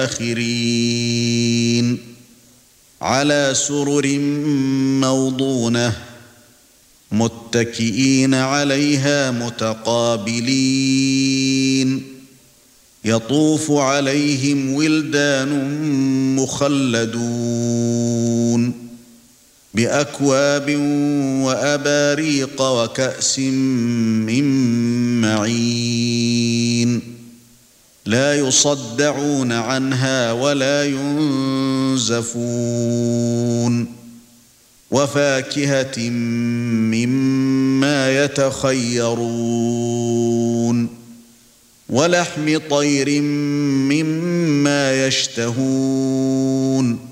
آخرين على سرر موضونة متكئين عليها متقابلين يطوف عليهم ولدان مخلدون بأكواب وأباريق وكأس من معين لا يصدعون عنها ولا ينزفون وفاكهة مما يتخيرون ولحم طير مما يشتهون